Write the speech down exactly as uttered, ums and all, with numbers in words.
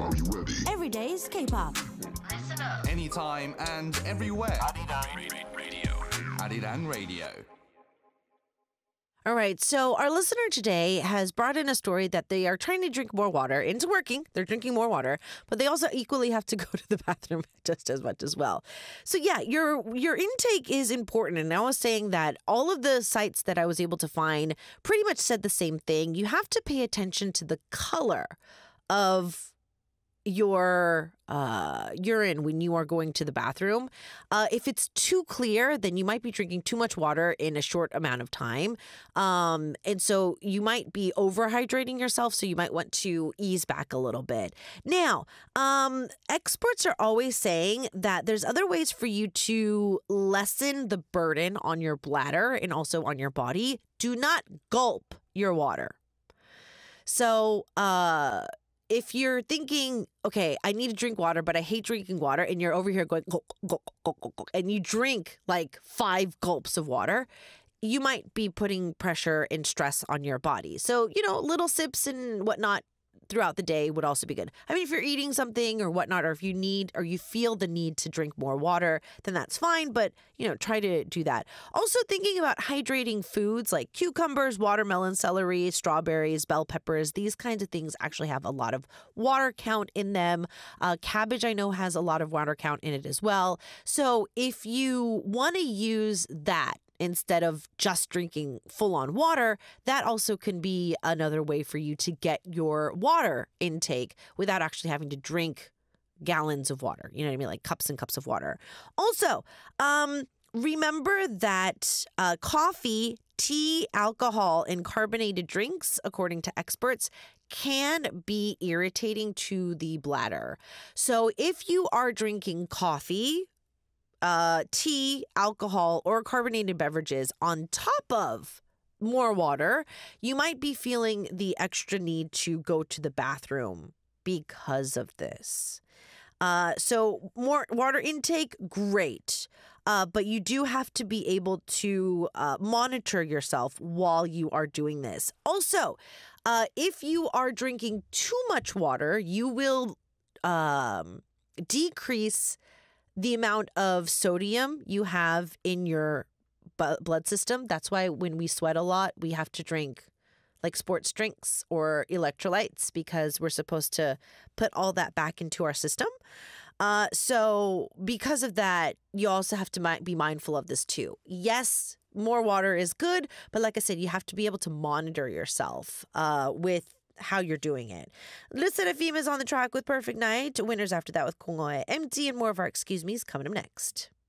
Are you ready? Every day's K-pop. Listen up. Anytime and everywhere. Arirang Radio. Arirang Radio. All right, so our listener today has brought in a story that they are trying to drink more water. And it's working. They're drinking more water, but they also equally have to go to the bathroom just as much as well. So yeah, your your intake is important. And I was saying that all of the sites that I was able to find pretty much said the same thing. You have to pay attention to the color of your uh, urine when you are going to the bathroom. Uh, if it's too clear, then you might be drinking too much water in a short amount of time. Um, and so you might be overhydrating yourself. So you might want to ease back a little bit. Now, um, experts are always saying that there's other ways for you to lessen the burden on your bladder and also on your body. Do not gulp your water. So, uh, if you're thinking, okay, I need to drink water, but I hate drinking water, and you're over here going, gulp, gulp, gulp, gulp, gulp, and you drink like five gulps of water, you might be putting pressure and stress on your body. So, you know, little sips and whatnot throughout the day would also be good. I mean, if you're eating something or whatnot, or if you need or you feel the need to drink more water, then that's fine. But, you know, try to do that. Also thinking about hydrating foods like cucumbers, watermelon, celery, strawberries, bell peppers. These kinds of things actually have a lot of water count in them. Uh, cabbage, I know, has a lot of water count in it as well. So if you want to use that instead of just drinking full-on water, that also can be another way for you to get your water intake without actually having to drink gallons of water. You know what I mean? Like cups and cups of water. Also, um, remember that uh, coffee, tea, alcohol, and carbonated drinks, according to experts, can be irritating to the bladder. So if you are drinking coffee, Uh, tea, alcohol, or carbonated beverages on top of more water, you might be feeling the extra need to go to the bathroom because of this. Uh, so more water intake, great. Uh, but you do have to be able to uh, monitor yourself while you are doing this. Also, uh, if you are drinking too much water, you will um, decrease the amount of sodium you have in your bu- blood system. That's why when we sweat a lot, we have to drink like sports drinks or electrolytes because we're supposed to put all that back into our system. Uh, so because of that, you also have to mi- be mindful of this too. Yes, more water is good, but like I said, you have to be able to monitor yourself uh, with how you're doing it. Listen, Seraphim is on the track with Perfect Night. Winners after that with Kung Oe Empty, and more of our excuse me's coming up next.